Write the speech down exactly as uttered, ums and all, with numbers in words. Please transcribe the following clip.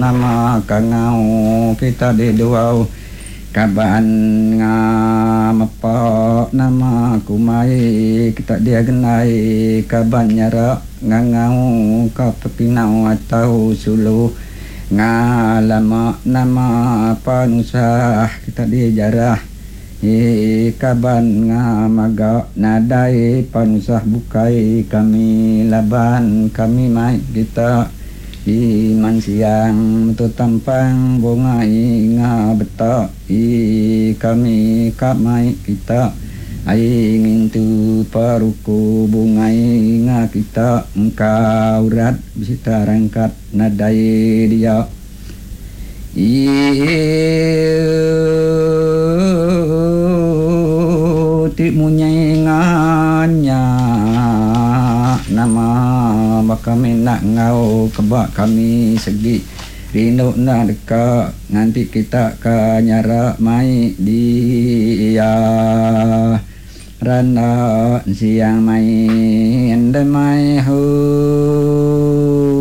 nama kangau kita di duau kaban ngamapa nama kumai kita dia genai kaban nyara ngangau kapepinau atau sulu ngalama nama panusah kita di jarah i kaban ngamaga nadai panusah bukai kami laban kami mai kita iman siang tu tampang bunga inga beta i kami kamai kita ingin tu paruku bunga inga kita engkau rat bisa rangkat nadai dia i ti munyenganya nama kami nak ngau kebak kami segi rindu nak dekat nanti kita ke nyara mai dia rana siang mai ande mai hu